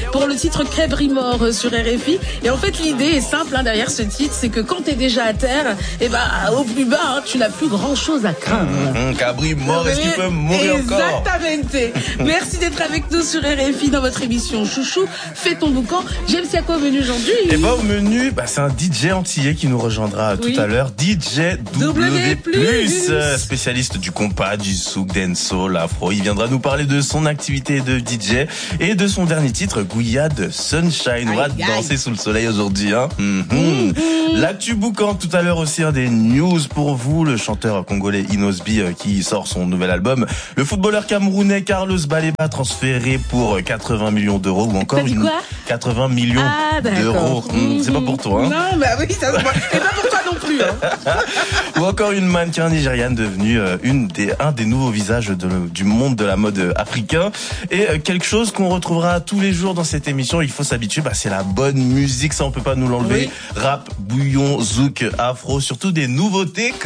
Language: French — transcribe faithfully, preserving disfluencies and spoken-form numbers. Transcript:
pour le titre Cabri mort sur R F I. Et en fait, l'idée est simple hein, derrière ce titre, c'est que quand t'es déjà à terre, et ben au plus bas, hein, tu n'as plus grand chose à craindre. Mmh, Cabri mort, est-ce qu'il peut mourir encore? Exactement. Merci d'être avec nous sur R F I dans votre émission Chouchou. Fais ton boucan. James Yako au menu aujourd'hui. Et bah au menu, bah, c'est un D J antillais qui nous rejoindra oui. tout à l'heure. D J W plus, spécialiste du compas, du souk, dancehall, afro. Il viendra nous parler de son activité de D J et de son dernier titre, Gouillade Sunshine. On va danser sous le soleil aujourd'hui. Hein. Mm-hmm. Mm-hmm. L'actu boucan tout à l'heure aussi, hein, des news pour vous. Le chanteur congolais Inosbi euh, qui sort son nouvel album. Le footballeur camerounais Carlos Baleba transféré pour quatre-vingts millions d'euros ou encore une quoi quatre-vingts millions ah, d'euros. Mmh, c'est pas pour toi. Hein. Non, bah oui, ça c'est pas pour toi non plus. Hein. Ou encore une mannequin nigériane devenue euh, une des un des nouveaux visages de, du monde de la mode africain. Et euh, quelque chose qu'on retrouvera tous les jours dans cette émission. Il faut s'habituer. Bah c'est la bonne musique, ça on peut pas nous l'enlever. Oui. Rap, bouillon, zouk, afro, surtout des nouveautés.